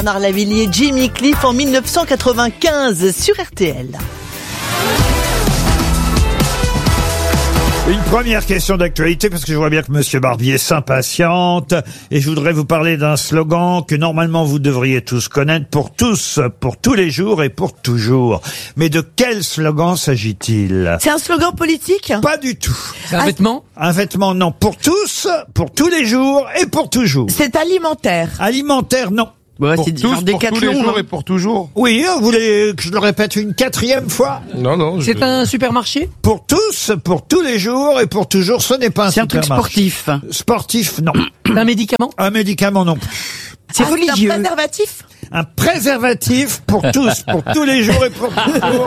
Bernard Lavilliers, Jimmy Cliff en 1995 sur RTL. Une première question d'actualité, parce que je vois bien que Monsieur Barbier s'impatiente, et je voudrais vous parler d'un slogan que normalement vous devriez tous connaître, pour tous les jours et pour toujours. Mais de quel slogan s'agit-il? C'est un slogan politique? Pas du tout. C'est un vêtement? Un vêtement, non. Pour tous les jours et pour toujours. C'est alimentaire. Alimentaire, non. Ouais, Pour c'est tous, genre pour tous les Décathlon, jours non et pour toujours. Oui, vous voulez que je le répète une 4e fois? Non. C'est un supermarché? Pour tous les jours et pour toujours, ce n'est pas un C'est un truc supermarché. sportif. Sportif, non. Un médicament? Un médicament, non plus. C'est religieux. C'est un préservatif? Un préservatif pour tous les jours et pour toujours.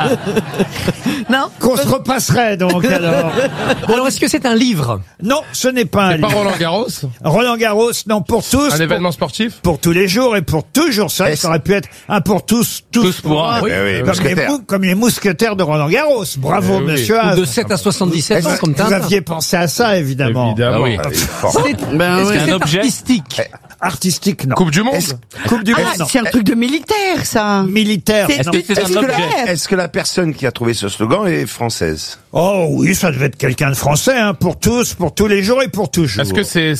Non. Qu'on se repasserait donc alors. Bon, alors est-ce que c'est un livre? Non, ce n'est pas un C'est pas livre. Roland Garros? Roland Garros, non, pour tous. Un événement sportif? Pour tous les jours et pour toujours. Ça aurait pu être un pour tous pour un. oui. Comme les mousquetaires de Roland Garros. Bravo, oui. monsieur Ou Haas. de 7 à 77 ans, comme Vous Tintin. aviez pensé à ça, évidemment. Ah oui. Ben, Est-ce ouais. que c'est un objet artistique? Artistique, non. Coupe du monde? Coupe du monde, non. C'est un truc de militaire, ça. Militaire, C'est non. c'est un objet? Est-ce que la personne qui a trouvé ce slogan est française? Oh oui, ça devait être quelqu'un de français, hein, pour tous les jours et pour toujours. Est-ce que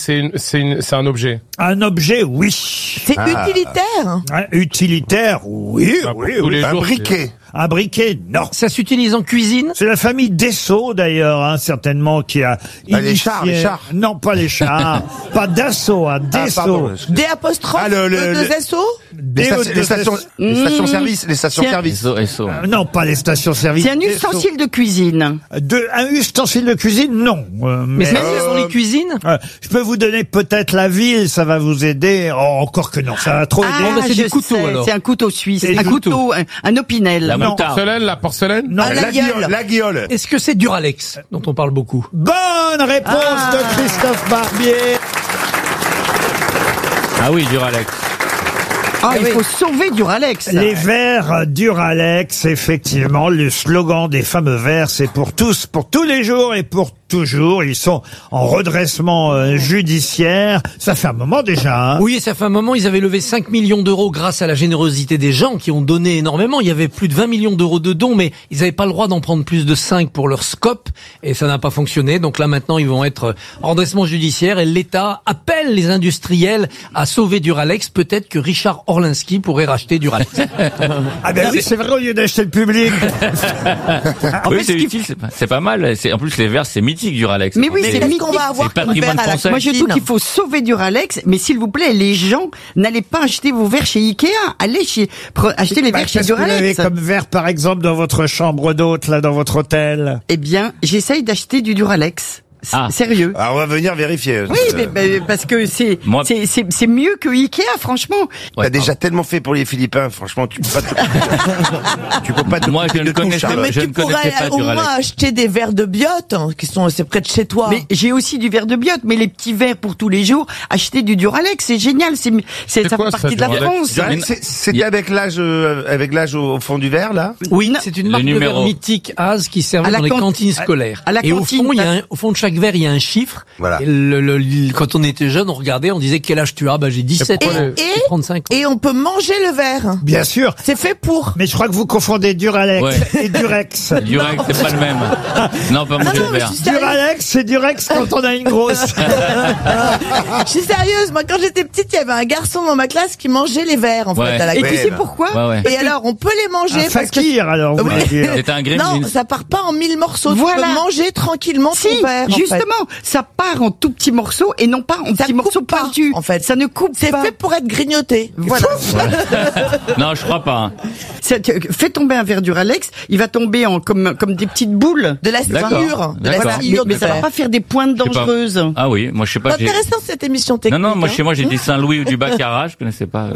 c'est un objet? Un objet, oui. C'est utilitaire? Utilitaire, oui, Ah, pour oui, tous oui. les Un jours, briquet? Un briquet, non. Ça s'utilise en cuisine? C'est la famille Dessau, d'ailleurs, hein, certainement, qui a Ah, les initié... chars, les chars. Non, pas les chars. Pas Dassault, hein, Dessau. pardon. Des apostrophes? Ah, le- Deux SO? Les stations-service, les stations-service. SO. Non, pas les stations-service. C'est un ustensile de cuisine. Un ustensile de cuisine, non. Mais c'est dans les cuisines? Je peux vous donner peut-être la ville, ça va vous aider. Oh, encore que non, ça va trop aider. bah, c'est je des couteaux, sais, alors. C'est un couteau suisse. C'est Un des couteau, un opinel. La Non. moutarde. La porcelaine? Non, Ah, la gueule. La guiole. Est-ce que c'est Duralex, dont on parle beaucoup? Bonne réponse de Christophe Barbier. Ah oui, Duralex. Ah, il faut sauver Duralex. Les verres Duralex, effectivement, le slogan des fameux verres, c'est pour tous les jours et pour toujours. Ils sont en redressement judiciaire. Ça fait un moment déjà, hein. Oui, ça fait un moment, ils avaient levé 5 millions d'euros grâce à la générosité des gens qui ont donné énormément. Il y avait plus de 20 millions d'euros de dons, mais ils n'avaient pas le droit d'en prendre plus de 5 pour leur scope, et ça n'a pas fonctionné. Donc là, maintenant, ils vont être en redressement judiciaire, et l'État appelle les industriels à sauver Duralex. Peut-être que Richard Orlinski pourrait racheter Duralex. Ah ben oui, c'est vrai, au lieu d'acheter le public. Oui, c'est utile, c'est pas mal. En plus, les verres, c'est mythique, Duralex. Mais oui, Mais c'est qu'est-ce mythique. qu'on va avoir C'est comme verre patrimoine à la français. Moi, je trouve qu'il faut sauver Duralex, mais s'il vous plaît, les gens, n'allez pas acheter vos verres chez Ikea. Allez acheter les verres chez Qu'est-ce que vous avez Duralex. comme verre, par exemple, dans votre chambre d'hôte, là, dans votre hôtel? Eh bien, j'essaye d'acheter du Duralex. Ah. Sérieux. Alors on va venir vérifier. Oui, mais parce que c'est mieux que Ikea, franchement. T'as déjà tellement fait pour les Philippins, franchement, tu peux pas te Moi, je ne connais pas. Mais Je tu ne connaissais pourrais pas au Duralex. moins acheter des verres de biote, hein, c'est près de chez toi. Mais j'ai aussi du verre de biote, mais les petits verres pour tous les jours, acheter du Duralex, c'est génial, ça fait quoi, partie ça, de la Duralex? France. C'était avec l'âge au fond du verre, là? Oui, c'est une Le marque de numéro. verre mythique Haas qui servait À la dans les cantine. cantines scolaires. À la et cantine, au fond de chaque verre, il y a un chiffre. Voilà. Et quand on était jeune, on regardait, on disait quel âge tu as? Bah, j'ai 17 ans. Et- J'ai 35 ans. Et on peut manger le verre. Bien sûr. C'est fait pour. Mais je crois que vous confondez Duralex Ouais. et Durex. Durex, c'est pas le même. Non, pas manger non, le mais verre. je suis sérieuse. Duralex, c'est Durex quand on a une grosse. Je suis sérieuse. Moi, quand j'étais petite, il y avait un garçon dans ma classe qui mangeait les verres, en Ouais. fait, à la Et cantine. tu sais pourquoi? Ouais, ouais. Et alors, on peut les manger Un parce que... fakir, alors, vous Oui. voulez dire. C'était un gremlin. Non, ça part pas en 1000 morceaux. Voilà. Tu peux manger tranquillement Si, ton verre, en fait. justement, ça part en tout petits morceaux et non pas en Ça petits coupe morceaux pas, pointus. en fait. Ça ne coupe C'est pas. fait pour être grignoté. Voilà. Non, je crois pas. Hein. Fais tomber un verre Duralex, il va tomber en comme des petites boules. De la D'accord. sciure. De la D'accord. sciure Mais de ça va verre. pas faire des pointes Je sais pas. dangereuses. Ah oui, moi je sais pas. C'est intéressant cette émission Non, technique. non, moi hein. chez moi j'ai dit Saint-Louis ou du Baccarat, je connaissais pas.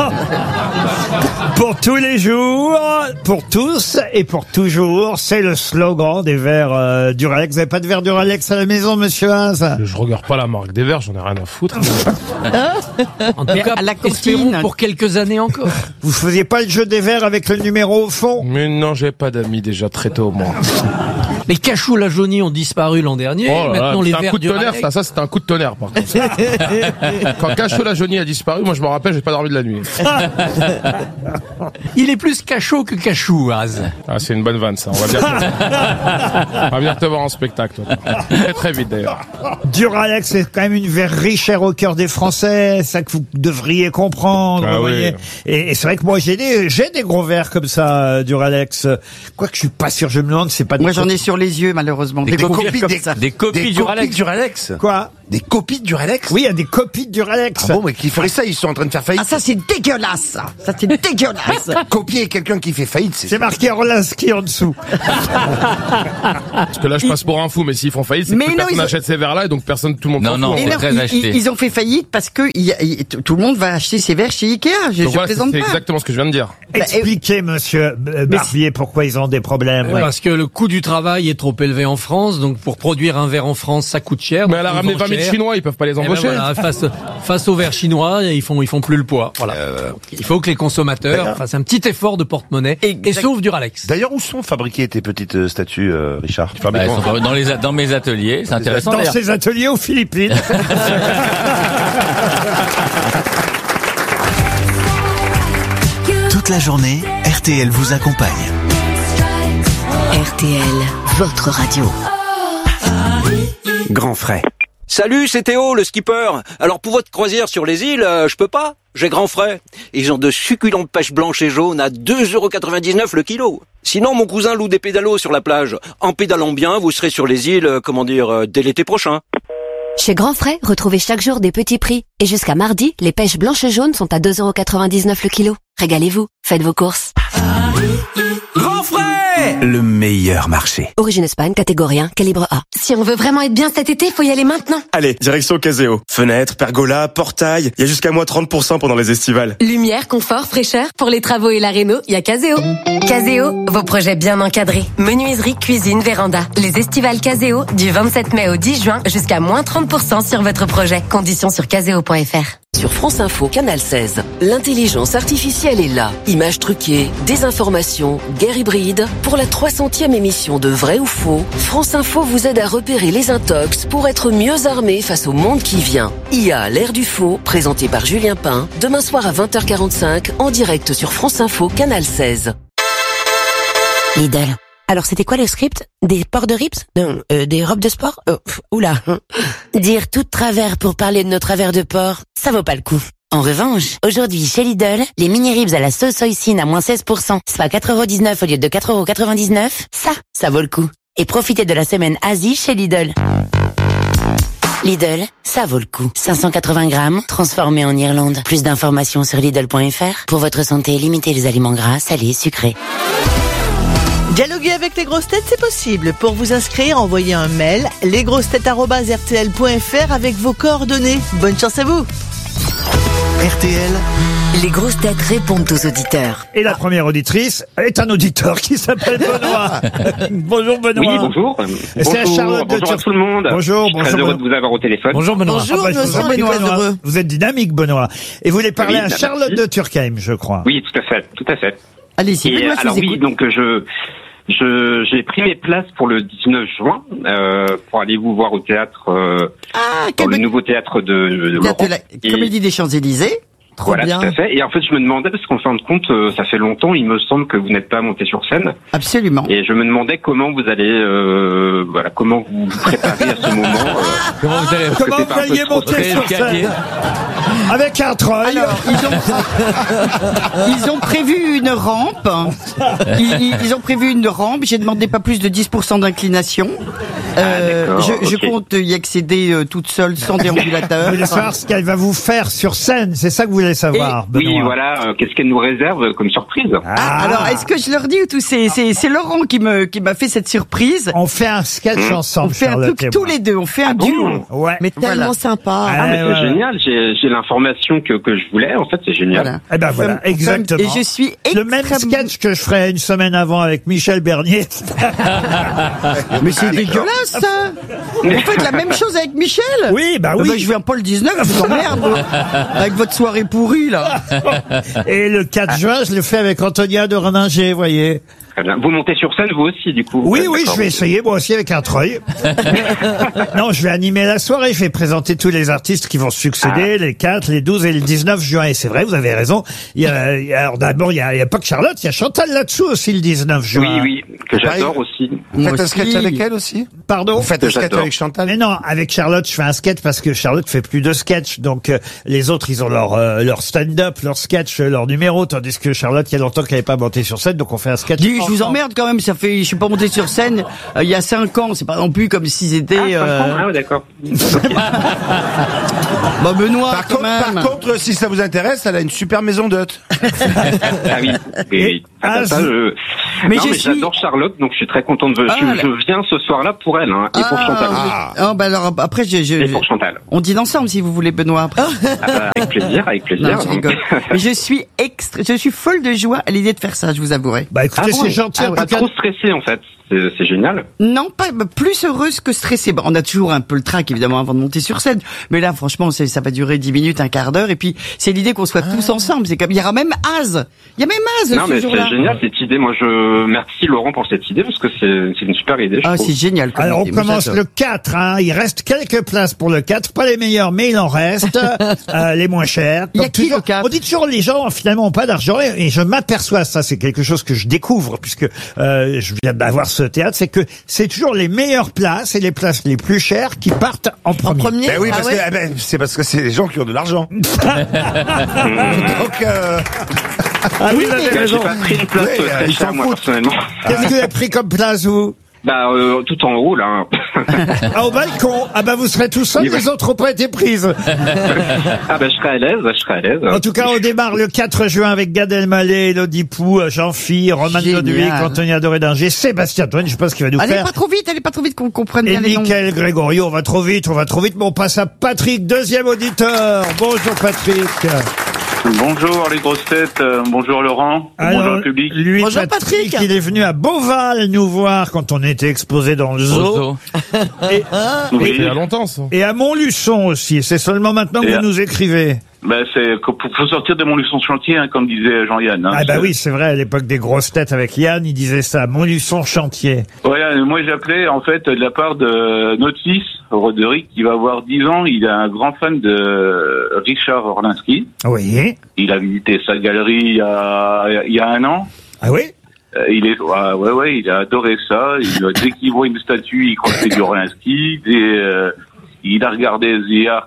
Pour tous les jours, pour tous et pour toujours, c'est le slogan des verres Duralex. Vous n'avez pas de verre Duralex à la maison, monsieur Haas? Je regarde pas la marque des verres, j'en ai rien à foutre. En tout Mais cas, à la espérons cantine. pour quelques années encore. Vous faisiez pas le jeu des verres avec le numéro au fond? Mais non, j'ai pas d'amis déjà très tôt, moi. Les cachous la jaunie ont disparu l'an dernier. Oh là là, Maintenant, les c'est un verres coup de tonnerre, Duralex. ça c'était un coup de tonnerre par contre. Quand Cachot la jaunie a disparu, moi je me rappelle, j'ai pas dormi de la nuit. Il est plus cachot que cachou, Az. Ah, c'est une bonne vanne ça, on va venir te voir en spectacle. Toi. Très très vite d'ailleurs. Duralex, c'est quand même une verrerie chère au cœur des Français, ça que vous devriez comprendre, Ah vous oui. voyez. Et c'est vrai que moi j'ai des gros verres comme ça, Duralex. Quoique je suis pas sûr, je me demande, c'est pas Moi, j'en ai sur les yeux, malheureusement. Des copies comme ça. Des copies Duralex. Duralex. Quoi? Des copies de Duralex. Oui, il y a des copies de Duralex. Ah bon, mais qui ferait ça? Ils sont en train de faire faillite. Ah, ça, c'est dégueulasse, ça. Ça, c'est dégueulasse. Copier quelqu'un qui fait faillite, C'est marqué Orlinski en dessous. Parce que là je passe pour un fou, mais s'ils font faillite, c'est Mais que non, personne ils ont- n'achète ces verres-là et donc personne, tout le monde Non, s'en non, fout. c'est Et très non, acheté. ils ont fait faillite parce que tout le monde va acheter ses verres chez Ikea. Je Donc voilà, plaisante c'est pas. exactement ce que je viens de dire. Expliquez, monsieur Barbier, pourquoi ils ont des problèmes. Parce que le coût du travail est trop élevé en France, donc pour produire un verre en France, ça coûte cher. Mais donc elle a ils ramené vendent 20 000 cher. Chinois, ils peuvent pas les Eh ben embaucher. voilà, face aux verres chinois, ils font plus le poids. Voilà. Donc, il faut que les consommateurs fassent un petit effort de porte-monnaie et sauvent Duralex. D'ailleurs, où sont fabriquées tes petites statues, Richard? Bah, elles sont dans mes ateliers, c'est intéressant Dans d'ailleurs. ces ateliers aux Philippines. Toute la journée, RTL vous accompagne. RTL, votre radio. Grand frais. Salut, c'est Théo, le skipper. Alors pour votre croisière sur les îles, je peux pas. J'ai grand frais. Ils ont de succulentes pêches blanches et jaunes à 2,99 € le kilo. Sinon, mon cousin loue des pédalos sur la plage. En pédalant bien, vous serez sur les îles, dès l'été prochain. Chez Grand Frais, retrouvez chaque jour des petits prix. Et jusqu'à mardi, les pêches blanches et jaunes sont à 2,99 € le kilo. Régalez-vous, faites vos courses. Grand frais. Le meilleur marché. Origine Espagne, catégorie 1, calibre A. Si on veut vraiment être bien cet été, faut y aller maintenant. Allez, direction Caseo. Fenêtres, pergola, portail, il y a jusqu'à moins 30% pendant les estivales. Lumière, confort, fraîcheur, pour les travaux et la réno, il y a Caseo. Caseo, vos projets bien encadrés. Menuiserie, cuisine, véranda. Les estivales Caseo, du 27 mai au 10 juin, jusqu'à moins 30% sur votre projet. Conditions sur caseo.fr. Sur France Info, Canal 16, l'intelligence artificielle est là. Images truquées, désinformation, guerre hybride. Pour la 300e émission de Vrai ou Faux, France Info vous aide à repérer les intox pour être mieux armé face au monde qui vient. IA, l'ère du faux, présenté par Julien Pain, demain soir à 20h45, en direct sur France Info, Canal 16. Lidl. Alors c'était quoi le script? Des ports de rips? Non, des robes de sport? Oula. Dire tout de travers pour parler de nos travers de porc, ça vaut pas le coup. En revanche, aujourd'hui chez Lidl, les mini ribs à la sauce hoisin à moins 16%, soit 4,19 € au lieu de 4,99 €, ça vaut le coup. Et profitez de la semaine Asie chez Lidl. Lidl, ça vaut le coup. 580 grammes, transformés en Irlande. Plus d'informations sur Lidl.fr. Pour votre santé, limitez les aliments gras, salés, sucrés. Dialoguer avec les grosses têtes, c'est possible. Pour vous inscrire, envoyez un mail lesgrossetêtes@rtl.fr avec vos coordonnées. Bonne chance à vous. RTL. Les grosses têtes répondent aux auditeurs. Et la première auditrice est un auditeur qui s'appelle Benoît. Bonjour Benoît. Oui, bonjour. C'est à Charlotte de Bonjour à tout le monde. Bonjour, Je suis très heureux de vous avoir au téléphone. Bonjour Benoît. Bonjour, Ah bah, nous aussi, on est très heureux. Vous êtes dynamique Benoît. Et vous voulez parler Oui, à merci. Charlotte de Turckheim, je crois. Oui, tout à fait, tout à fait. Allez-y, Et Benoît, je alors vous oui, écoute. donc j'ai pris mes places pour le 19 juin pour aller vous voir au théâtre, dans le nouveau théâtre de Laurent. Et- Comédie des Champs-Élysées. Trop Voilà, bien. tout à fait. Et en fait, je me demandais, parce qu'en fin de compte, ça fait longtemps, il me semble que vous n'êtes pas monté sur scène. Absolument. Et je me demandais comment vous allez, comment vous vous préparez à ce moment. Comment vous allez, Comment vous alliez monter sur scène avec un treuil. Alors, ils ont prévu une rampe. Ils ont prévu une rampe. J'ai demandé pas plus de 10% d'inclination. d'accord, Je ok. compte y accéder toute seule, sans déambulateur. Vous voulez savoir ce qu'elle va vous faire sur scène, c'est ça que vous voulez savoir, Oui, Benoît. voilà, qu'est-ce qu'elle nous réserve comme surprise? Alors, est-ce que je leur dis ou tout? C'est Laurent qui m'a fait cette surprise. On fait un sketch ensemble, On fait un Charlotte truc et tous moi. les deux. On fait un bon duo. Ouais. Mais tellement sympa. Ah, mais c'est ouais. génial, j'ai l'information que je voulais, en fait, c'est génial. Voilà. Eh ben voilà, exactement. Et je suis Le même sketch que je ferais une semaine avant avec Michel Bernier. Mais c'est dégueulasse, ça. Vous faites la même chose avec Michel? Oui, bah oui. Je viens pas le 19, je vous emmerde. Avec votre soirée pourrie, là. Et le 4 juin, je le fais avec Antonia de Reninger, voyez. très bien. Vous montez sur scène, vous aussi, du coup? Oui, D'accord. je vais essayer, moi aussi, avec un treuil. Non, je vais animer la soirée, je vais présenter tous les artistes qui vont succéder, les 4, les 12 et le 19 juin. Et c'est vrai, vous avez raison. Alors d'abord, il y a pas que Charlotte, il y a Chantal là-dessous aussi le 19 juin. Oui, que j'adore aussi. Vous faites un sketch avec elle aussi? Pardon? Vous faites un sketch avec Chantal? Mais non, avec Charlotte, je fais un sketch parce que Charlotte fait plus de sketch. Donc les autres, ils ont leur stand-up, leur sketch, leur numéro, tandis que Charlotte, il y a longtemps qu'elle n'avait pas monté sur scène, donc on fait un sketch. Je vous emmerde quand même, je suis pas monté sur scène il y a 5 ans, c'est pas non plus comme si c'était... Ah, d'accord. Bah Benoît, par contre, si ça vous intéresse, elle a une super maison d'hôtes. Ah oui. Mais non, mais j'adore Charlotte, donc je suis très contente de... je viens ce soir-là pour elle, hein, et pour Chantal. Bah alors après, et pour Chantal. On dîne ensemble si vous voulez, Benoît. Après. Avec plaisir, avec plaisir. Non, je rigole. Mais je suis folle de joie à l'idée de faire ça, je vous avouerai. Bah écoutez, c'est gentil. Pas trop stressé en fait. C'est génial. Non, pas plus heureuse que stressée. Bon, on a toujours un peu le trac évidemment avant de monter sur scène, mais là franchement ça va durer 10 minutes, un quart d'heure, et puis c'est l'idée qu'on soit tous ensemble. C'est comme il y aura même Az. Il y a même Az. Non mais c'est génial cette idée. Moi merci Laurent pour cette idée parce que c'est une super idée. C'est génial. Alors on commence le 4. Il reste quelques places pour le 4, pas les meilleures, mais il en reste les moins chères. Il y a qui le 4? On dit toujours les gens finalement ont pas d'argent et je m'aperçois, ça c'est quelque chose que je découvre puisque je viens d'avoir ce théâtre, c'est que c'est toujours les meilleures places et les places les plus chères qui partent en premier. Ben oui, c'est parce que c'est les gens qui ont de l'argent. Donc oui, vous avez raison. J'ai pas pris une place très chère, moi personnellement. Qu'est-ce que vous avez pris comme place vous? Tout en haut, là. Au balcon. Vous serez tout seul, les autres ont pas été prises. Je serai à l'aise, En tout cas, on démarre le 4 juin avec Gad Elmaleh, Elodie Pou, Jean-Phi, Roman Doduic, Antonia Dorédinger, Sébastien Toen, je sais pas ce qu'il va nous faire. Allez pas trop vite qu'on comprenne bien les noms. Et Mickaël Grégorio, on va trop vite, mais on passe à Patrick, deuxième auditeur. Bonjour Patrick. Bonjour les grosses têtes, bonjour Laurent, bonjour le public. Lui, bonjour Patrick, il est venu à Beauval nous voir quand on était exposé dans le zoo. Il y a longtemps ça. Et à Montluçon aussi, c'est seulement maintenant que vous nous écrivez. C'est faut sortir de Montluçon chantier, comme disait Jean-Yann. Oui, c'est vrai, à l'époque des grosses têtes avec Yann, il disait ça, Montluçon chantier. Moi j'appelais en fait de la part de notre fils, Roderick, qui va avoir 10 ans, il est un grand fan de Richard Orlinski. Oui. Il a visité sa galerie il y a 1 an. Ah oui? Il a adoré ça. Dès qu'il voit une statue, il croit que c'est du Orlinski. Il a regardé The Art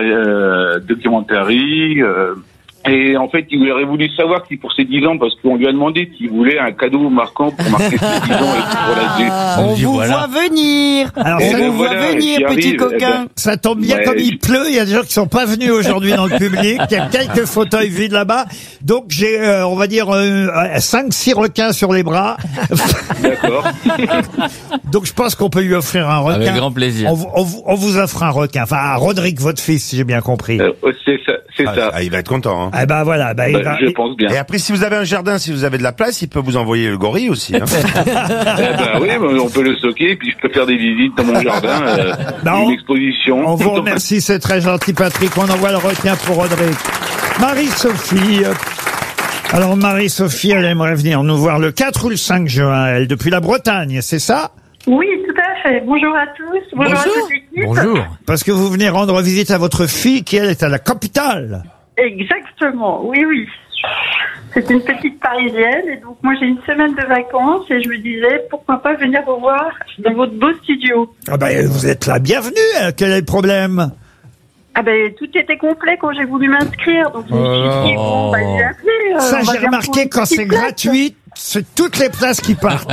Documentary. Et en fait, il aurait voulu savoir si pour ses 10 ans, parce qu'on lui a demandé s'il voulait un cadeau marquant pour marquer ses 10 ans. On vous voit venir. Alors, on vous voit venir, petit coquin. Ça tombe bien, comme il pleut, il y a des gens qui sont pas venus aujourd'hui dans le public. Il y a quelques fauteuils vides là-bas. Donc j'ai, on va dire, 5-6 requins sur les bras. D'accord. Donc je pense qu'on peut lui offrir un requin. Avec grand plaisir. On vous offre un requin. Enfin, à Roderick, votre fils, si j'ai bien compris. C'est ça. Il va être content. Je pense bien. Et après, si vous avez un jardin, si vous avez de la place, il peut vous envoyer le gorille aussi. Oui, on peut le stocker, et puis je peux faire des visites dans mon jardin, une exposition. On vous remercie, c'est très gentil Patrick. On envoie le requin pour Roderick. Marie-Sophie. Alors Marie-Sophie, elle aimerait venir nous voir le 4 ou le 5 juin, elle, depuis la Bretagne, c'est ça? Oui, tout à fait. Bonjour à tous. Bonjour à toute l'équipe. Bonjour. Parce que vous venez rendre visite à votre fille qui, elle, est à la capitale. Exactement, oui. C'est une petite Parisienne et donc moi j'ai une semaine de vacances et je me disais pourquoi pas venir vous voir dans votre beau studio. Vous êtes la bienvenue, quel est le problème? Tout était complet quand j'ai voulu m'inscrire, donc je me suis dit j'ai appelé. Ça j'ai remarqué quand c'est gratuit, c'est toutes les places qui partent.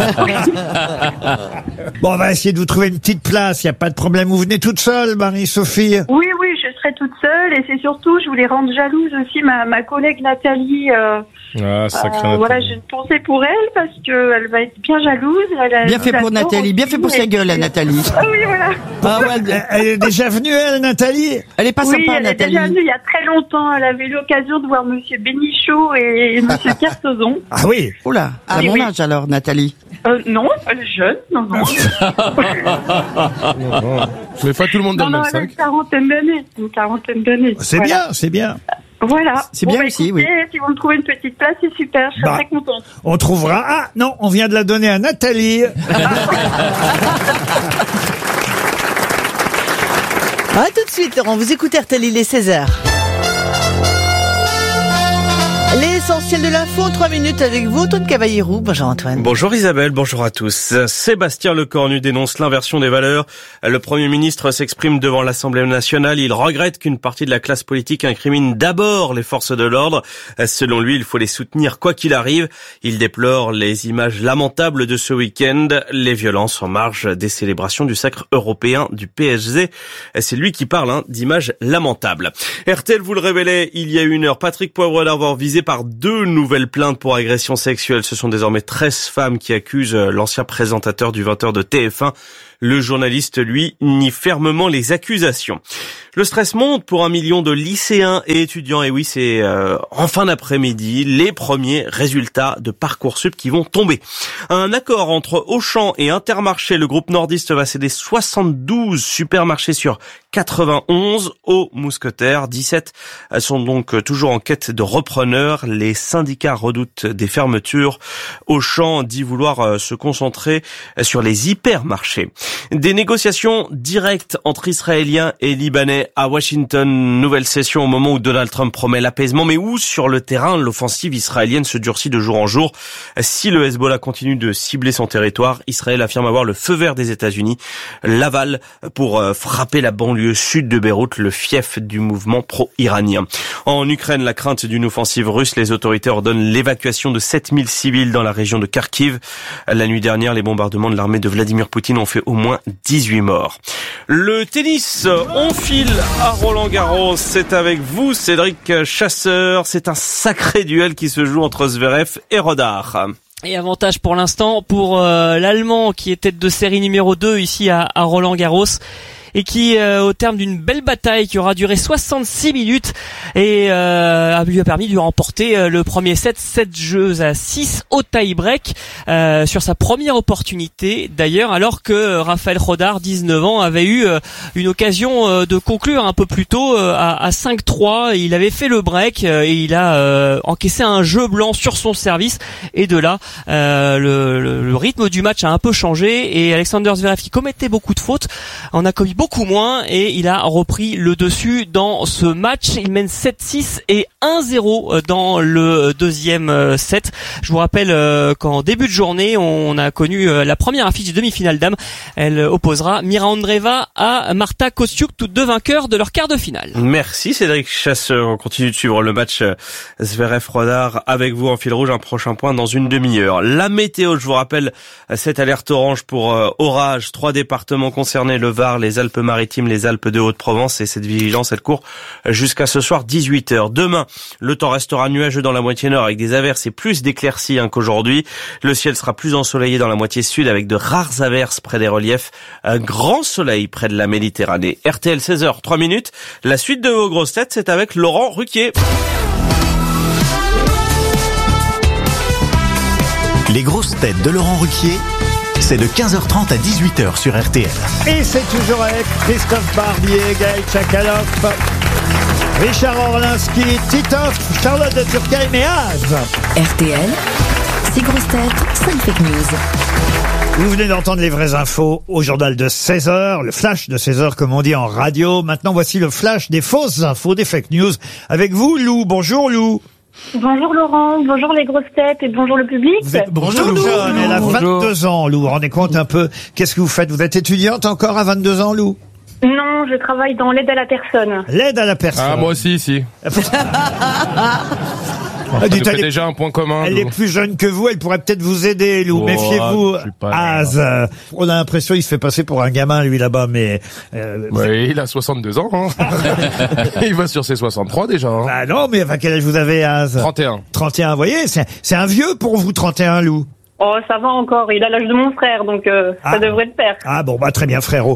Bon, on va essayer de vous trouver une petite place, il n'y a pas de problème. Vous venez toute seule, Marie-Sophie? Oui, je serai toute seule et c'est surtout, je voulais rendre jalouse aussi ma collègue Nathalie. J'ai une pensée pour elle parce que elle va être bien jalouse. Bien fait pour Nathalie, bien fait pour sa gueule, Nathalie. Oui, voilà. Elle est déjà venue, elle, Nathalie? Elle est pas sympa, elle Nathalie. est déjà venue il y a très longtemps. Elle avait eu l'occasion de voir Monsieur Bénichou et Monsieur Cartozon. Ah oui. Oula, à mon âge alors, Nathalie. Non, elle est jeune, non. Mais pas tout le monde dans le même sac. Elle a une quarantaine d'années. C'est bien, c'est bien. Voilà. C'est bien aussi, écoutez, si vous me trouvez une petite place, c'est super, je serai très contente. On trouvera... Ah, non, on vient de la donner à Nathalie. Ah, tout de suite, Laurent, vous écoutez RTL, il est 16h. L'essentiel de l'info en 3 minutes avec vous, Antoine Cavallero. Bonjour Antoine. Bonjour Isabelle, bonjour à tous. Sébastien Lecornu dénonce l'inversion des valeurs. Le Premier ministre s'exprime devant l'Assemblée nationale. Il regrette qu'une partie de la classe politique incrimine d'abord les forces de l'ordre. Selon lui, il faut les soutenir quoi qu'il arrive. Il déplore les images lamentables de ce week-end, les violences en marge des célébrations du sacre européen du PSG. C'est lui qui parle d'images lamentables. RTL vous le révélait il y a 1 heure, Patrick Poivre d'Arvor visé par 2 nouvelles plaintes pour agression sexuelle. Ce sont désormais 13 femmes qui accusent l'ancien présentateur du 20h de TF1. Le journaliste, lui, nie fermement les accusations. Le stress monte pour 1 million de lycéens et étudiants. Et oui, c'est en fin d'après-midi les premiers résultats de Parcoursup qui vont tomber. Un accord entre Auchan et Intermarché. Le groupe nordiste va céder 72 supermarchés sur 91 aux mousquetaires. 17 sont donc toujours en quête de repreneurs. Les syndicats redoutent des fermetures. Auchan dit vouloir se concentrer sur les hypermarchés. Des négociations directes entre Israéliens et Libanais à Washington. Nouvelle session au moment où Donald Trump promet l'apaisement, mais où sur le terrain l'offensive israélienne se durcit de jour en jour. Si le Hezbollah continue de cibler son territoire, Israël affirme avoir le feu vert des États-Unis, l'aval pour frapper la banlieue sud de Beyrouth, le fief du mouvement pro-iranien. En Ukraine, la crainte d'une offensive russe, les autorités ordonnent l'évacuation de 7000 civils dans la région de Kharkiv. La nuit dernière, les bombardements de l'armée de Vladimir Poutine ont fait au moins 18 morts. Le tennis, on file à Roland-Garros. C'est avec vous, Cédric Chasseur. C'est un sacré duel qui se joue entre Zverev et Rodar. Et avantage pour l'instant pour l'Allemand qui est tête de série numéro 2 ici à Roland-Garros. Et qui, au terme d'une belle bataille qui aura duré 66 minutes, et lui a permis de remporter le premier set, 7-6 au tie-break, sur sa première opportunité. D'ailleurs, alors que Raphaël Rodar, 19 ans, avait eu une occasion de conclure un peu plus tôt à 5-3. Il avait fait le break et il a encaissé un jeu blanc sur son service. Et de là, le rythme du match a un peu changé et Alexander Zverev, qui commettait beaucoup de fautes, en a commis beaucoup moins et il a repris le dessus dans ce match. Il mène 7-6 et 1-0 dans le deuxième set. Je vous rappelle qu'en début de journée, on a connu la première affiche de demi-finale dames. Elle opposera Mira Andreeva à Marta Kostyuk, toutes deux vainqueurs de leur quart de finale. Merci Cédric Chasseur. On continue de suivre le match Zverev-Rodar avec vous en fil rouge. Un prochain point dans une demi-heure. La météo, je vous rappelle cette alerte orange pour orage. 3 départements concernés, le Var, les Alpes-Maritimes, les Alpes de Haute-Provence, et cette vigilance elle court jusqu'à ce soir 18h. Demain, le temps restera nuageux dans la moitié nord avec des averses et plus d'éclaircies qu'aujourd'hui. Le ciel sera plus ensoleillé dans la moitié sud avec de rares averses près des reliefs. Un grand soleil près de la Méditerranée. RTL 16h, 3 minutes. La suite de vos grosses têtes, c'est avec Laurent Ruquier. Les grosses têtes de Laurent Ruquier, c'est de 15h30 à 18h sur RTL. Et c'est toujours avec Christophe Barbier, Gaël Tchakaloff, Richard Orlinski, Titoff, Charlotte de Turckheim et Az. RTL, 6 grosses têtes, 5 fake news. Vous venez d'entendre les vraies infos au journal de 16h, le flash de 16h comme on dit en radio. Maintenant voici le flash des fausses infos, des fake news. Avec vous Lou, bonjour Lou. Bonjour Laurent, bonjour les grosses têtes et bonjour le public. Vous êtes bonjour Lou, elle a 22 ans Lou, rendez compte un peu, qu'est-ce que vous faites? Vous êtes étudiante encore à 22 ans Lou? Non, je travaille dans l'aide à la personne. L'aide à la personne. Ah, moi aussi, ici. On fait déjà un point commun. Elle est plus jeune que vous, elle pourrait peut-être vous aider, Lou. Oh, méfiez-vous, Az. On a l'impression qu'il se fait passer pour un gamin, lui, là-bas, mais... Oui, il a 62 ans. Hein. Il va sur ses 63 déjà. Hein. Ah non, mais enfin, quel âge vous avez, Az? 31. 31, vous voyez, c'est un vieux pour vous, 31, Lou. Oh, ça va encore, il a l'âge de mon frère, donc ça devrait le faire. Ah bon, bah très bien, frérot.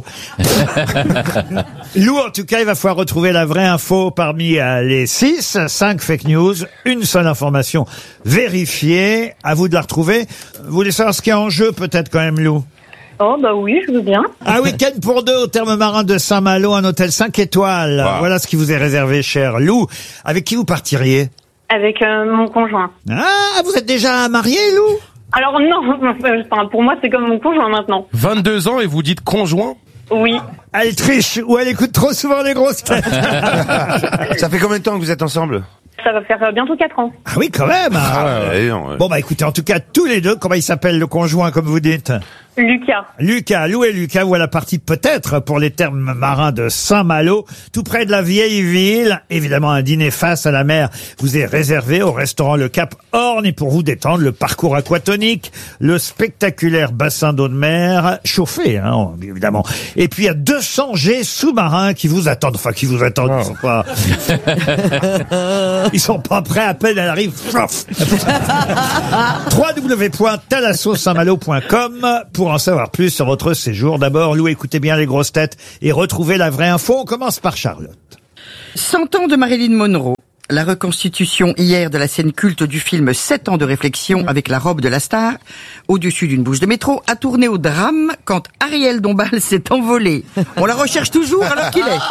Lou, en tout cas, il va falloir retrouver la vraie info parmi les 5 fake news. Une seule information vérifiée. À vous de la retrouver. Vous voulez savoir ce qu'il y a en jeu, peut-être quand même, Lou? Oh, bah oui, je veux bien. Un week-end pour deux au terme marin de Saint-Malo, un hôtel 5 étoiles. Wow. Voilà ce qui vous est réservé, cher Lou. Avec qui vous partiriez? Avec mon conjoint. Ah, vous êtes déjà marié, Lou? Alors non, enfin, pour moi, c'est comme mon conjoint maintenant. 22 ans et vous dites conjoint? Oui. Elle triche ou elle écoute trop souvent les grosses têtes. Ça fait combien de temps que vous êtes ensemble? Ça va faire bientôt 4 ans. Ah oui, quand même. Ouais. Bon, bah écoutez, en tout cas, tous les deux, comment il s'appelle le conjoint, comme vous dites? Lucas. Lou et Lucas, voilà partie peut-être pour les termes marins de Saint-Malo, tout près de la vieille ville. Évidemment, un dîner face à la mer vous est réservé au restaurant Le Cap Horn, et pour vous détendre, le parcours aquatonique, le spectaculaire bassin d'eau de mer, chauffé, hein, évidemment. Et puis, il y a 200 jets sous-marins qui vous attendent. Enfin, qui vous attendent, ils sont pas... Ils sont pas prêts, à peine elle arrive. www.talasso-saint-malo.com pour en savoir plus sur votre séjour. D'abord, Lou, écoutez bien les grosses têtes et retrouvez la vraie info. On commence par Charlotte. 100 ans de Marilyn Monroe. La reconstitution hier de la scène culte du film 7 ans de réflexion avec la robe de la star au-dessus d'une bouche de métro a tourné au drame quand Ariel Dombal s'est envolé. On la recherche toujours alors qu'il est.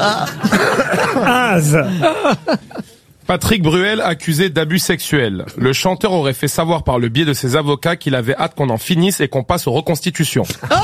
Patrick Bruel accusé d'abus sexuels. Le chanteur aurait fait savoir par le biais de ses avocats qu'il avait hâte qu'on en finisse et qu'on passe aux reconstitutions.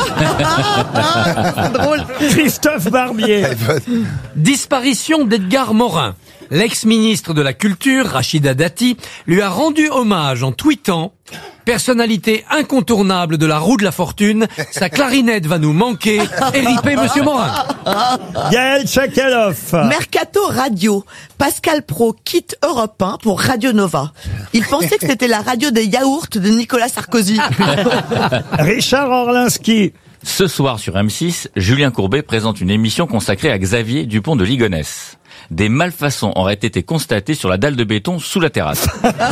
Drôle. Christophe Barbier. Disparition d'Edgar Morin. L'ex-ministre de la Culture, Rachida Dati, lui a rendu hommage en tweetant « Personnalité incontournable de la roue de la fortune, sa clarinette va nous manquer, RIP Monsieur Morin ». Gaël Tchakaloff. Mercato Radio. Pascal Pro quitte Europe 1 pour Radio Nova. Il pensait que c'était la radio des yaourts de Nicolas Sarkozy. Richard Orlinski. Ce soir sur M6, Julien Courbet présente une émission consacrée à Xavier Dupont de Ligonnès. Des malfaçons auraient été constatées sur la dalle de béton sous la terrasse.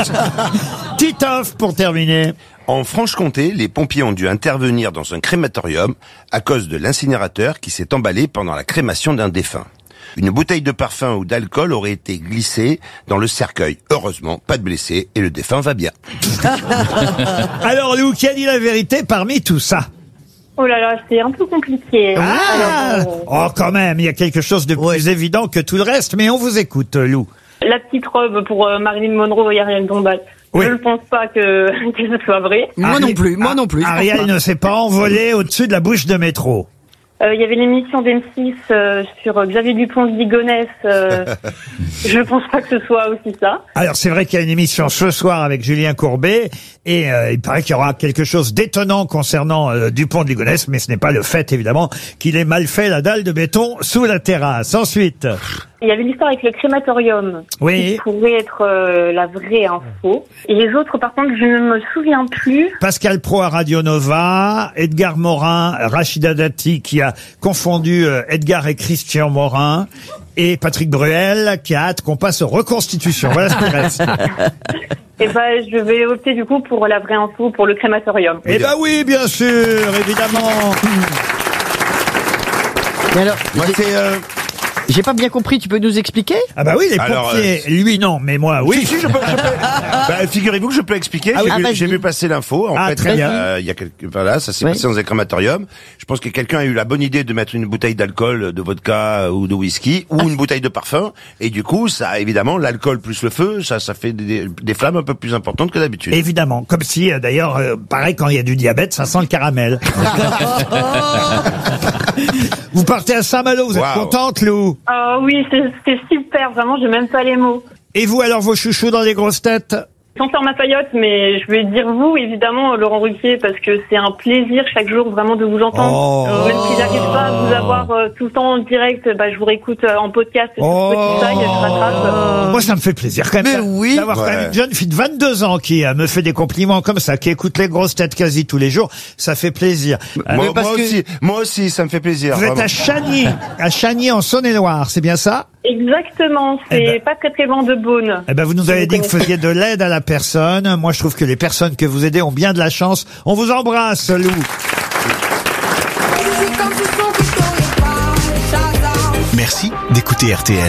Titoff pour terminer. En Franche-Comté, les pompiers ont dû intervenir dans un crématorium à cause de l'incinérateur qui s'est emballé pendant la crémation d'un défunt. Une bouteille de parfum ou d'alcool aurait été glissée dans le cercueil. Heureusement, pas de blessés et le défunt va bien. Alors Lou, qui a dit la vérité parmi tout ça? Oh là là, c'est un peu compliqué. Oh, quand même, il y a quelque chose de plus évident que tout le reste, mais on vous écoute, Lou. La petite robe pour Marilyn Monroe et Ariel Dombal. Oui. Je ne pense pas que ce soit vrai. Moi non plus. Ariel ne s'est pas envolée au-dessus de la bouche de métro. Il y avait l'émission d'M6 sur Xavier Dupont de Ligonnès. Je pense pas que ce soit aussi ça. Alors c'est vrai qu'il y a une émission ce soir avec Julien Courbet et il paraît qu'il y aura quelque chose d'étonnant concernant Dupont de Ligonnès, mais ce n'est pas le fait évidemment qu'il ait mal fait la dalle de béton sous la terrasse. Ensuite, il y avait l'histoire avec le crématorium. Oui. Qui pourrait être la vraie info. Et les autres, par contre, je ne me souviens plus. Pascal Pro à Radio Nova, Edgar Morin, Rachida Dati qui a confondu Edgar et Christian Morin, et Patrick Bruel qui a hâte qu'on passe aux reconstitutions. Voilà ce qui reste. Eh ben, je vais opter du coup pour la vraie info, pour le crématorium. Eh ben oui, bien sûr, évidemment. Mais alors, j'ai pas bien compris, tu peux nous expliquer? Ah bah oui, les pompiers, lui non, mais moi oui. Si, je peux. Bah, figurez-vous que je peux expliquer. J'ai vu passer l'info. En fait, très bien. Il y a voilà, ça s'est passé dans un crématorium. Je pense que quelqu'un a eu la bonne idée de mettre une bouteille d'alcool, de vodka ou de whisky, ou une bouteille de parfum. Et du coup, ça, évidemment, l'alcool plus le feu, ça fait des flammes un peu plus importantes que d'habitude. Évidemment. Comme si, d'ailleurs, pareil, quand il y a du diabète, ça sent le caramel. Vous partez à Saint-Malo, vous êtes contente, Lou? Oui, c'est super, vraiment, j'ai même pas les mots. Et vous, alors, vos chouchous dans les grosses têtes? Chanteur Mafayotte, mais je vais dire vous, évidemment, Laurent Ruquier, parce que c'est un plaisir chaque jour vraiment de vous entendre. Même si j'arrive pas à vous avoir tout le temps en direct, je vous réécoute en podcast sur Spotify, je rattrape. Moi, ça me fait plaisir quand même d'avoir quand même une jeune fille de 22 ans qui me fait des compliments comme ça, qui écoute les grosses têtes quasi tous les jours. Ça fait plaisir. Moi aussi, ça me fait plaisir. Vous êtes à Chagny en Saône-et-Loire, c'est bien ça? Exactement, c'est pas très très loin de Beaune. Eh ben, vous nous avez dit que vous faisiez de l'aide à la personne. Moi, je trouve que les personnes que vous aidez ont bien de la chance. On vous embrasse, Lou. Merci d'écouter RTL.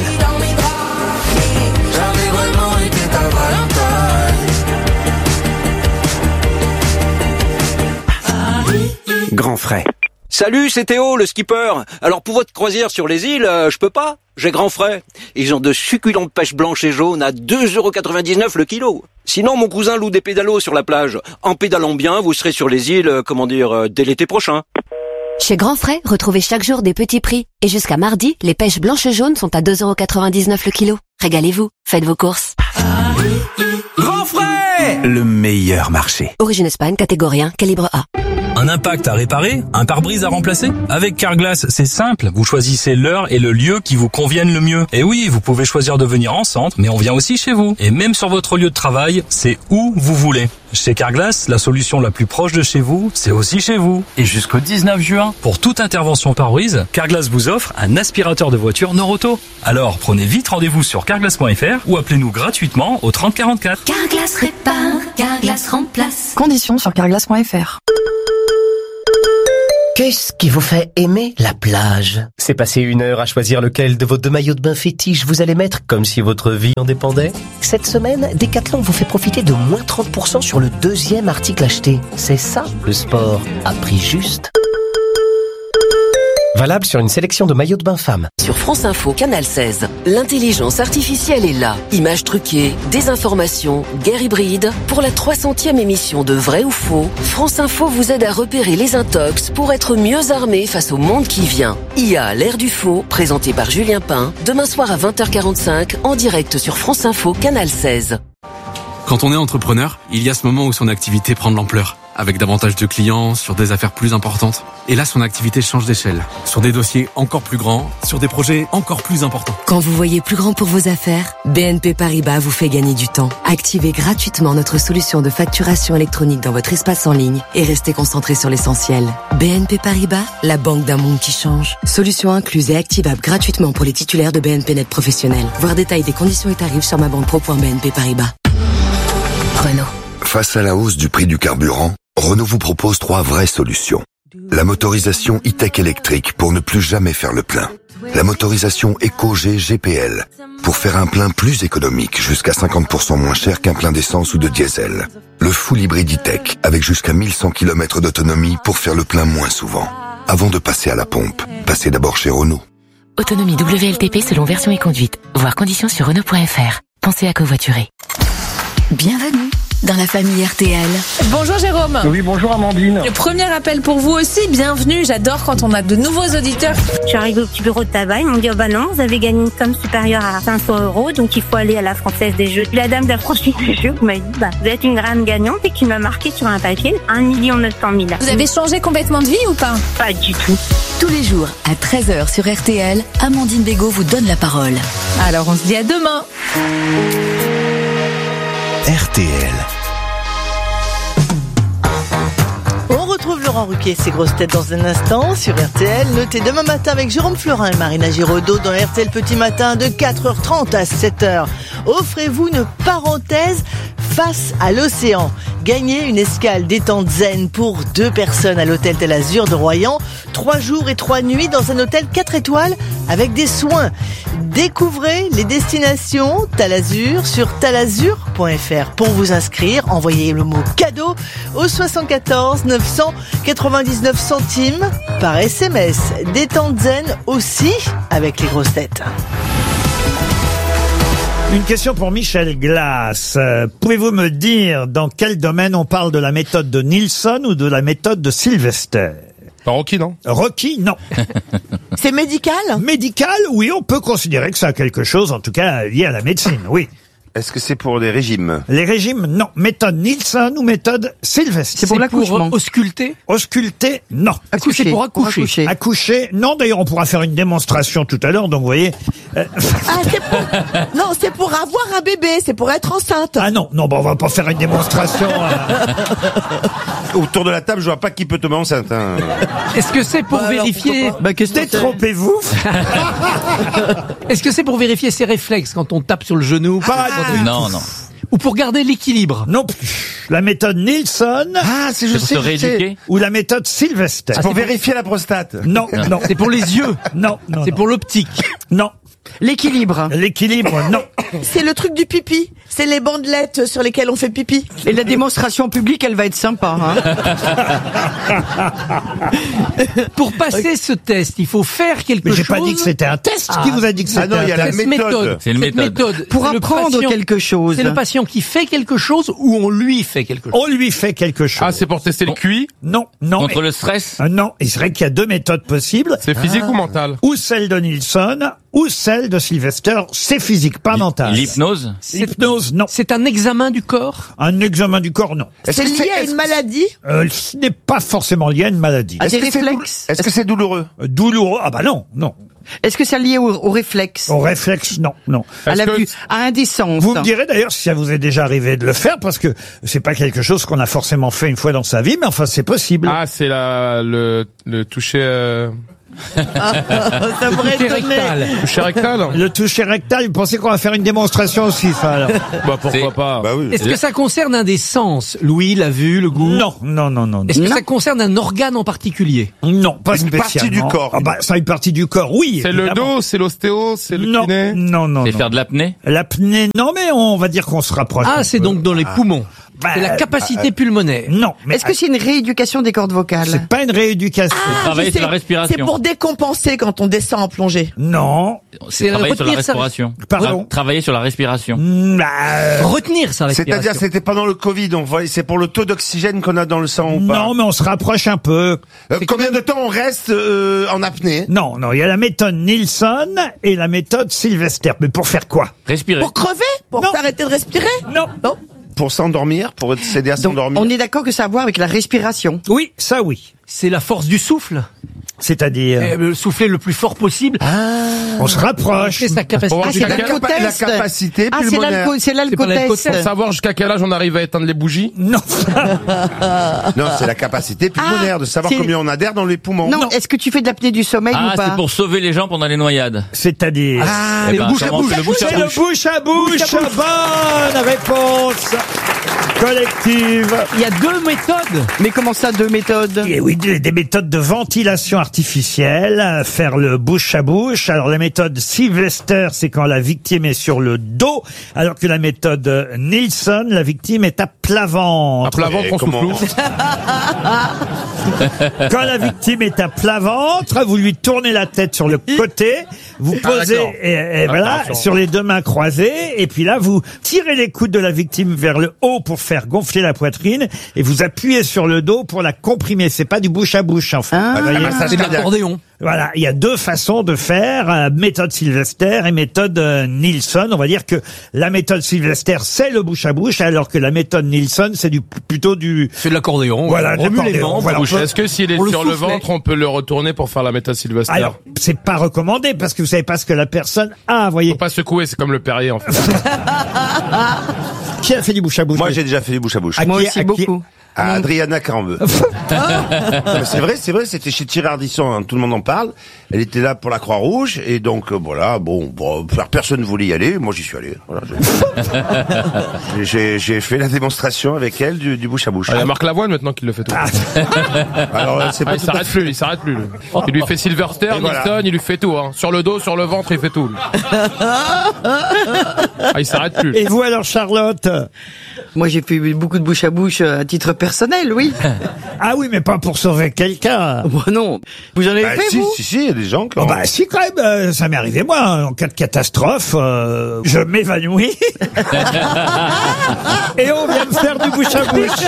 Grand frais. Salut, c'est Théo, le skipper. Alors pour votre croisière sur les îles, je peux pas. J'ai grand frais. Ils ont de succulentes pêches blanches et jaunes à 2,99 € le kilo. Sinon, mon cousin loue des pédalos sur la plage. En pédalant bien, vous serez sur les îles, dès l'été prochain. Chez Grand Frais, retrouvez chaque jour des petits prix. Et jusqu'à mardi, les pêches blanches et jaunes sont à 2,99 € le kilo. Régalez-vous, faites vos courses. Grand frais! Le meilleur marché. Origine Espagne, catégorie 1, calibre A. Un impact à réparer, un pare-brise à remplacer. Avec Carglass, c'est simple. Vous choisissez l'heure et le lieu qui vous conviennent le mieux. Et oui, vous pouvez choisir de venir en centre, mais on vient aussi chez vous. Et même sur votre lieu de travail, c'est où vous voulez. Chez Carglass, la solution la plus proche de chez vous, c'est aussi chez vous. Et jusqu'au 19 juin, pour toute intervention pare-brise, Carglass vous offre un aspirateur de voiture Noroto. Alors, prenez vite rendez-vous sur carglass.fr ou appelez-nous gratuitement au 30 44. Carglass répare, Carglass remplace. Conditions sur carglass.fr. Qu'est-ce qui vous fait aimer la plage? C'est passer 1 heure à choisir lequel de vos 2 maillots de bain fétiches vous allez mettre comme si votre vie en dépendait? Cette semaine, Decathlon vous fait profiter de moins 30% sur le 2e article acheté. C'est ça, le sport à prix juste. Valable sur une sélection de maillots de bain femmes. Sur France Info, Canal 16, l'intelligence artificielle est là. Images truquées, désinformation, guerre hybride. Pour la 300e émission de Vrai ou Faux, France Info vous aide à repérer les intox pour être mieux armé face au monde qui vient. IA, l'ère du faux, présenté par Julien Pain, demain soir à 20h45, en direct sur France Info, Canal 16. Quand on est entrepreneur, il y a ce moment où son activité prend de l'ampleur, avec davantage de clients, sur des affaires plus importantes. Et là, son activité change d'échelle, sur des dossiers encore plus grands, sur des projets encore plus importants. Quand vous voyez plus grand pour vos affaires, BNP Paribas vous fait gagner du temps. Activez gratuitement notre solution de facturation électronique dans votre espace en ligne et restez concentré sur l'essentiel. BNP Paribas, la banque d'un monde qui change. Solution incluse et activable gratuitement pour les titulaires de BNP Net Professionnel. Voir détail des conditions et tarifs sur mabanque.pro.bnp Paribas. Renault. Face à la hausse du prix du carburant, Renault vous propose 3 vraies solutions. La motorisation e-tech électrique pour ne plus jamais faire le plein. La motorisation EcoG GPL pour faire un plein plus économique, jusqu'à 50% moins cher qu'un plein d'essence ou de diesel. Le full hybride e-tech avec jusqu'à 1100 km d'autonomie pour faire le plein moins souvent. Avant de passer à la pompe, passez d'abord chez Renault. Autonomie WLTP selon version et conduite. Voir conditions sur Renault.fr. Pensez à covoiturer. Bienvenue dans la famille RTL. Bonjour Jérôme. Oui, bonjour Amandine. Le premier appel pour vous aussi, bienvenue, j'adore quand on a de nouveaux auditeurs. Je suis arrivée au petit bureau de tabac, ils m'ont dit, oh bah non, vous avez gagné une somme supérieure à 500 €, donc il faut aller à la Française des Jeux. La dame de la Française des Jeux m'a dit, bah, vous êtes une grande gagnante et qui m'a marqué sur un papier 1 900 000. Vous avez changé complètement de vie ou pas? Pas du tout. Tous les jours à 13h sur RTL, Amandine Bégaud vous donne la parole. Alors on se dit à demain. RTL. On retrouve Laurent Ruquier et ses grosses têtes dans un instant sur RTL. Notez demain matin avec Jérôme Florin et Marina Giraudot dans RTL Petit Matin de 4h30 à 7h. Offrez-vous une parenthèse face à l'océan. Gagnez une escale détente zen pour 2 personnes à l'hôtel Tel Azur de Royan. 3 jours et 3 nuits dans un hôtel 4 étoiles avec des soins. Découvrez les destinations Talazur sur talazur.fr. Pour vous inscrire, envoyez le mot cadeau au 74 999 centimes par SMS. Détente zen aussi avec les grosses têtes. Une question pour Michel Glass. Pouvez-vous me dire dans quel domaine on parle de la méthode de Nielsen ou de la méthode de Sylvester? Rocky, non? Rocky, non. C'est médical? Médical, oui, on peut considérer que ça a quelque chose, en tout cas, lié à la médecine, oui. Est-ce que c'est pour des régimes? Les régimes, non. Méthode Nielsen ou méthode Sylvester? C'est pour l'accouchement. Ausculter? Ausculter, non. Accoucher. C'est pour accoucher. Accoucher, non. D'ailleurs, on pourra faire une démonstration tout à l'heure, donc vous voyez. Non, c'est pour avoir un bébé, c'est pour être enceinte. Ah non, bon, on va pas faire une démonstration. Autour de la table, je vois pas qui peut tomber enceinte. Hein. Est-ce que c'est pour vérifier... Détrompez-vous. Est-ce que c'est pour vérifier ses réflexes quand on tape sur le genou? Pas Non. Ou pour garder l'équilibre? Non plus. La méthode Nielsen. Ah, c'est je C'est pour sais, se je sais. rééduquer. Ou la méthode Sylvester. Pour vérifier la prostate. Non, non. C'est pour les yeux. Non, non. C'est non. pour l'optique. Non. L'équilibre. L'équilibre, non. C'est le truc du pipi. C'est les bandelettes sur lesquelles on fait pipi. Et la démonstration publique, elle va être sympa. Pour passer ce test, il faut faire quelque Mais chose. j'ai pas dit que c'était un test. Qui vous a dit que c'était Ah non, il y a la Cette méthode. C'est une cette méthode. Pour c'est le apprendre patient- quelque chose. C'est le patient qui fait quelque chose ou on lui fait quelque chose. On lui fait quelque chose. Ah, c'est pour tester le QI? Non, non. Contre mais- le stress. Non, il serait qu'il y a deux méthodes possibles. C'est physique ou mental? Ou celle de Nielsen, ou celle de Sylvester. C'est physique, pas mental. L'hypnose. L'hypnose, non. C'est un examen du corps. Un examen du corps, non. Est-ce C'est que lié à est-ce une que- maladie. Ce n'est pas forcément lié à une maladie. Ah, Est-ce des que c'est réflexes. Est-ce que c'est douloureux? Douloureux. Ah bah non, non. Est-ce que c'est lié au réflexe? Au réflexe, non, non. À la Est-ce que- vue, à indécence. Vous me direz d'ailleurs si ça vous est déjà arrivé de le faire, parce que c'est pas quelque chose qu'on a forcément fait une fois dans sa vie, mais enfin c'est possible. Ah, c'est le toucher, Ça pourrait C'est étonner. rectal. toucher rectal? Le toucher rectal, vous pensez qu'on va faire une démonstration aussi, ça alors? Bah, pourquoi pas? Bah oui. Est-ce que ça concerne un des sens? L'ouïe, la vue, le goût? Non, non, non, non. Est-ce que Non. ça concerne un organe en particulier? Non, pas Une partie spécialement. du corps. Ah bah, ça, une partie du corps, oui. C'est le évidemment. dos, c'est l'ostéo, c'est le Non, kiné? non, non. C'est non. faire de l'apnée. L'apnée, non, mais on va dire qu'on se rapproche. Ah, un c'est peu. donc dans les poumons. Bah, C'est la capacité pulmonaire. Non, mais Est-ce que c'est une rééducation des cordes vocales? c'est pas une rééducation. Travailler Je sais, sur la respiration. C'est pour décompenser quand on descend en plongée. Non. C'est travailler sur la retenir sa- respiration. Pardon. Travailler sur la respiration. Retenir sa respiration. C'est-à-dire, c'était pendant le Covid, on voit, c'est pour le taux d'oxygène qu'on a dans le sang ou pas? Non, mais on se rapproche un peu. Combien de temps on reste en apnée? Non, non, il y a la méthode Nielsen et la méthode Sylvester. Mais pour faire quoi? Respirer. Pour crever? Pour Non. s'arrêter de respirer? Non. Non. Pour s'endormir, pour s'aider à Donc, s'endormir. on est d'accord que ça a à voir avec la respiration. Oui, ça oui. C'est la force du souffle. C'est-à-dire, Souffler le plus fort possible. on se rapproche. C'est sa capacité. Pour Ah, c'est voir la l'alcotest. capacité Ah, c'est pulmonaire. c'est pas l'alcotest. Pour savoir jusqu'à quel âge on arrive à éteindre les bougies? Non. Non, c'est la capacité pulmonaire, de savoir c'est- combien on a d'air dans les poumons. Non, est-ce que tu fais de l'apnée du sommeil Ah, ou pas? c'est pour sauver les gens pendant les noyades. C'est-à-dire. Ah, Eh le ben, bouche à comment bouche. c'est le bouche à C'est le bouche. bouche à bouche. Bonne réponse collective. Il y a deux méthodes. Mais comment ça, deux méthodes? Et oui, des méthodes de ventilation artificielle, faire le bouche à bouche. Alors la méthode Sylvester, c'est quand la victime est sur le dos, alors que la méthode Nielsen, la victime est à plat ventre. À plat ventre, on comment- souffle. Quand la victime est à plat ventre, vous lui tournez la tête sur le côté, vous posez d'accord. et voilà Attention. sur les deux mains croisées, et puis là vous tirez les coudes de la victime vers le haut pour faire gonfler la poitrine, et vous appuyez sur le dos pour la comprimer. C'est pas du bouche à bouche, enfin. Ah, Vous voyez. massage C'est de cardiaque. l'accordéon. Voilà, il y a deux façons de faire, méthode Sylvester et méthode Nielsen. On va dire que la méthode Sylvester, c'est le bouche à bouche, alors que la méthode Nielsen, c'est plutôt du... C'est de l'accordéon. Voilà, On remue les l'accordéon, membres. voilà. Est-ce que s'il est On le sur le soufflait. ventre, on peut le retourner pour faire la méthode Sylvester? Alors, c'est pas recommandé, parce que vous savez pas ce que la personne a, voyez. Faut pas secouer, c'est comme le Perrier, en fait. Qui a fait du bouche à bouche? Moi, j'ai déjà fait du bouche à bouche. À Moi qui- aussi, à qui- beaucoup. À Adriana Carambeu. C'est vrai, c'était chez Thierry Ardisson, hein, tout le monde en parle. Elle était là pour la Croix-Rouge, et donc voilà, bon, personne ne voulait y aller, moi j'y suis allé. Voilà, j'ai fait la démonstration avec elle du bouche à bouche. Il y a Marc Lavoine maintenant qui le fait tout. Alors c'est pas Il tout à s'arrête plus, il s'arrête plus. Lui. Il lui fait Sylvester, Et voilà. Nielsen, il lui fait tout. Hein. Sur le dos, sur le ventre, il fait tout. lui. Ah, il s'arrête plus. Et vous alors, Charlotte? Moi, j'ai fait beaucoup de bouche à bouche à titre personnel, oui. Ah oui, mais pas pour sauver quelqu'un. Moi, non. Vous en avez Bah, fait, si, vous? si, il y a des gens qui Oh bah si quand même, ça m'est arrivé moi, en cas de catastrophe, je m'évanouis et on vient me faire du bouche à bouche.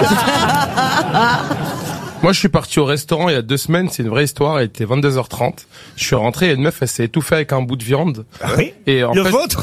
Moi, je suis parti au restaurant il y a 2 semaines, c'est une vraie histoire, il était 22h30. Je suis rentré et une meuf, elle s'est étouffée avec un bout de viande. Ah oui. Et en Le fait, vôtre?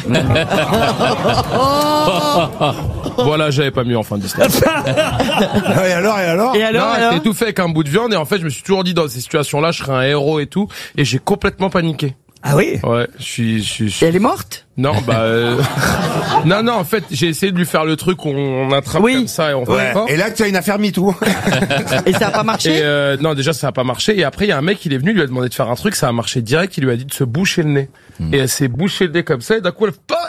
Voilà, j'avais pas mieux en fin d'histoire. Et alors Et alors, Non, elle s'est étouffée avec un bout de viande et en fait, je me suis toujours dit dans ces situations-là, je serais un héros et tout. Et j'ai complètement paniqué. Ah oui? Ouais, je suis... Et elle est morte? Non, bah... non, en fait, j'ai essayé de lui faire le truc où on attrape comme ça et on fait Ouais. pas. Et là, tu as une affaire MeToo. Et ça a pas marché? Et non, déjà ça a pas marché. Et après, il y a un mec, il est venu, il lui a demandé de faire un truc, ça a marché direct. Il lui a dit de se boucher le nez. Et elle s'est bouché le nez comme ça. Et d'un coup, elle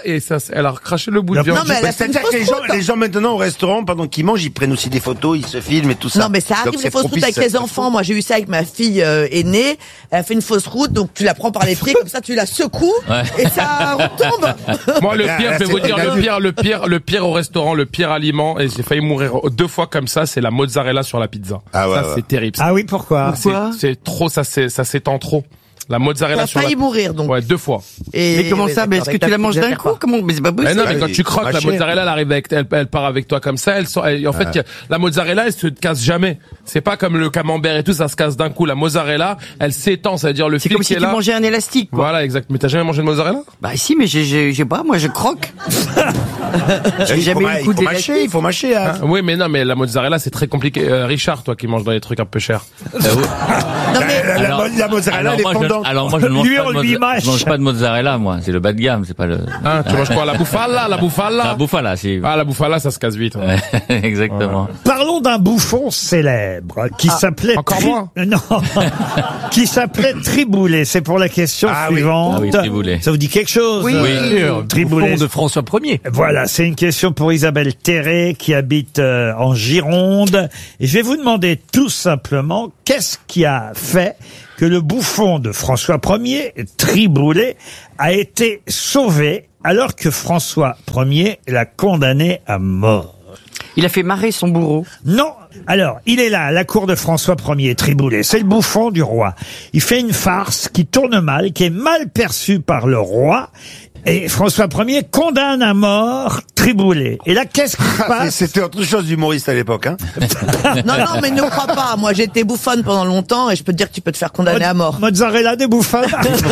et ça, elle a recraché le bout de viande. Non, mais elle a fait une C'est-à-dire que fausse route. les gens maintenant au restaurant, pendant qu'ils mangent, ils prennent aussi des photos, ils se filment et tout ça. Non, mais ça Donc, arrive c'est les fausses routes propice avec à- les enfants. Moi, j'ai eu ça avec ma fille aînée. Elle a fait une fausse route, donc tu la prends par les pieds, comme ça, tu la secoues, et ça retombe. Moi, le pire, je vais vous dire, le pire au restaurant, le pire aliment, et j'ai failli mourir 2 fois comme ça, c'est la mozzarella sur la pizza. Ah ouais, ça, ouais. c'est terrible. Ah oui, pourquoi? C'est trop, ça s'étend trop. La mozzarella T'as sur la failli mourir, donc. Ouais, 2 fois. Mais comment ça? Mais est-ce que tu la manges d'un coup? Comment? Mais c'est pas possible. Mais non, mais quand tu croques, la mozzarella, elle arrive avec, elle part avec toi comme ça, en fait, la mozzarella, elle se casse jamais. C'est pas comme le camembert et tout, ça se casse d'un coup. La mozzarella, elle s'étend, ça veut dire le C'est fil comme qui si est tu là. mangeais un élastique, quoi. Voilà, exact. Mais t'as jamais mangé de mozzarella? Bah si, mais j'ai pas, moi je croque. J'ai jamais eu le coup d'élastique. Il faut mâcher. Hein. Oui, mais non, mais la mozzarella, c'est très compliqué. Richard, toi qui manges dans les trucs un peu chers. Non, mais La mozzarella, elle est fondante. Alors moi, je ne mange Lui, pas on de lui mâche. je mange pas de mozzarella, moi. C'est le bas de gamme, c'est pas le. Hein, tu manges quoi? La bouffala? La bouffala? La bouffala, c'est. Ah, la bouffala, ça se casse vite. Ouais. Exactement. Parlons d'un bouffon célèbre qui s'appelait encore moi non, qui s'appelait Triboulet. C'est pour la question suivante. Ah oui, Triboulet. Ça vous dit quelque chose? Oui, Triboulet Bouffon de François Ier. Voilà, c'est une question pour Isabelle Terré qui habite en Gironde. Et je vais vous demander tout simplement qu'est-ce qui a fait que le bouffon de François Ier, Triboulet, a été sauvé alors que François Ier l'a condamné à mort. Il a fait marrer son bourreau. Non. Alors, il est là, à la cour de François Ier, Triboulet. C'est le bouffon du roi. Il fait une farce qui tourne mal, qui est mal perçue par le roi. Et François Ier condamne à mort Triboulet. Et là, qu'est-ce qui se passe? C'était autre chose d'humoriste à l'époque, hein. non, mais ne crois pas. Moi, j'ai été bouffonne pendant longtemps et je peux te dire que tu peux te faire condamner à mort. Mozzarella des bouffonnes.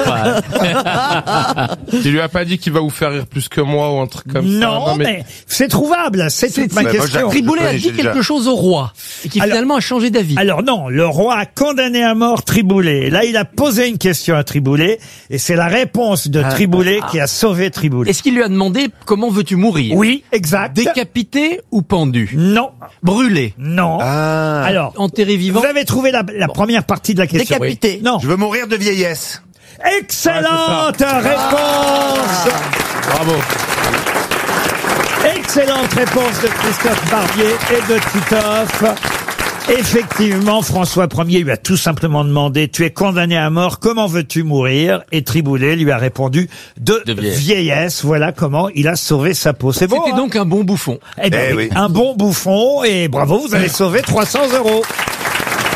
Tu lui as pas dit qu'il va vous faire rire plus que moi ou un truc comme ça? Non, mais c'est trouvable. C'est toute ma question. Triboulet a dit quelque chose au roi et qui finalement a changé d'avis. Alors non, le roi a condamné à mort Triboulet. Là, il a posé une question à Triboulet et c'est la réponse de Triboulet qui a sauvé Triboulet. Est-ce qu'il lui a demandé comment veux-tu mourir? Oui, exact. Décapité ou pendu? Non. Brûlé? Non. Alors, enterré vivant? vous avez trouvé la première partie de la question. Décapité. Non. Je veux mourir de vieillesse. Excellente réponse. Bravo. Excellente réponse de Christophe Barbier et de Titoff. Effectivement, François Ier lui a tout simplement demandé « Tu es condamné à mort, comment veux-tu mourir ?» Et Triboulet lui a répondu de vieillesse. Voilà comment il a sauvé sa peau. C'est bon. C'était donc un bon bouffon. Eh bien, oui. un bon bouffon et bravo, vous avez sauvé 300 €.